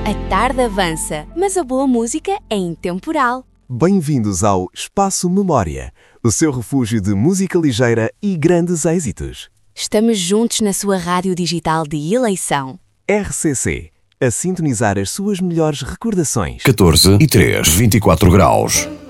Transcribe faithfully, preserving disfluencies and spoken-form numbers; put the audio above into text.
A tarde avança, mas a boa música é intemporal. Bem-vindos ao Espaço Memória, o seu refúgio de música ligeira e grandes êxitos. Estamos juntos na sua rádio digital de eleição. R C C, a sintonizar as suas melhores recordações. catorze e três, vinte e quatro graus.